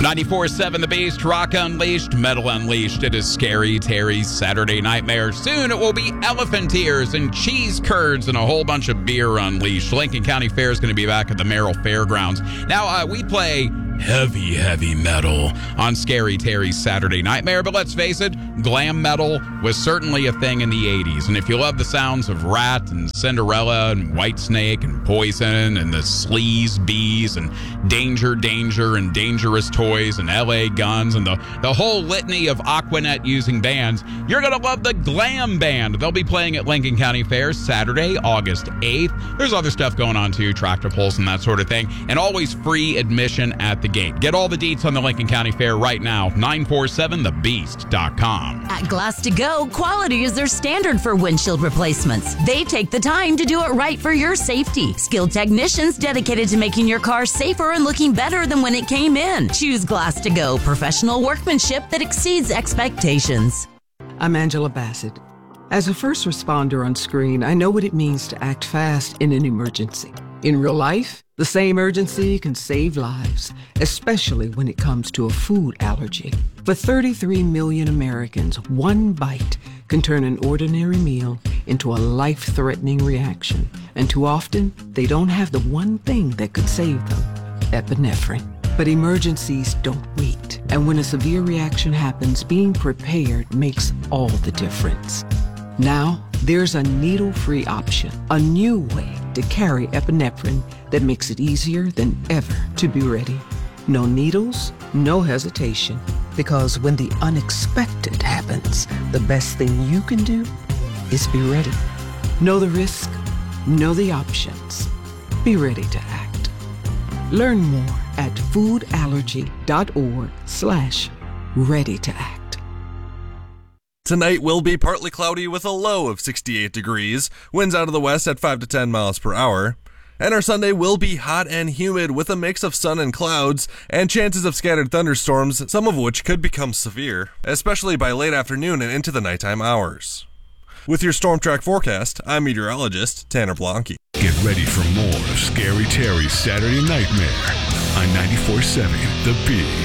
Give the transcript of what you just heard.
94.7 The Beast, Rock Unleashed, Metal Unleashed. It is Scary Terry's Saturday Nightmare. Soon it will be elephant ears and cheese curds and a whole bunch of beer unleashed. Lincoln County Fair is going to be back at the Merrill Fairgrounds. Now, we play heavy metal on Scary Terry's Saturday Nightmare, but let's face it, glam metal was certainly a thing in the 80s, and if you love the sounds of Rat and Cinderella and Whitesnake and Poison and the Sleaze Bees and Danger and Dangerous Toys and LA Guns and the whole litany of Aquanet using bands, you're gonna love the Glam Band. They'll be playing at Lincoln County Fair Saturday, August 8th. There's other stuff going on too, tractor pulls and that sort of thing, and always free admission at the gate. Get all the deets on the Lincoln County Fair right now, 947thebeast.com. At Glass to Go, quality is their standard for windshield replacements. They take the time to do it right for your safety. Skilled technicians dedicated to making your car safer and looking better than when it came in. Choose Glass to Go, professional workmanship that exceeds expectations. I'm Angela Bassett. As a first responder on screen, I know what it means to act fast in an emergency. In real life, the same urgency can save lives, especially when it comes to a food allergy. For 33 million Americans, one bite can turn an ordinary meal into a life-threatening reaction. And too often, they don't have the one thing that could save them, epinephrine. But emergencies don't wait. And when a severe reaction happens, being prepared makes all the difference. Now, there's a needle-free option, a new way to carry epinephrine that makes it easier than ever to be ready. No needles, no hesitation, because when the unexpected happens, the best thing you can do is be ready. Know the risk, know the options. Be ready to act. Learn more at foodallergy.org/ready-to-act. Tonight will be partly cloudy with a low of 68 degrees, winds out of the west at 5 to 10 miles per hour. And our Sunday will be hot and humid with a mix of sun and clouds and chances of scattered thunderstorms, some of which could become severe, especially by late afternoon and into the nighttime hours. With your Storm Track forecast, I'm meteorologist Tanner Blanke. Get ready for more of Scary Terry's Saturday Nightmare on 94.7 The Beast.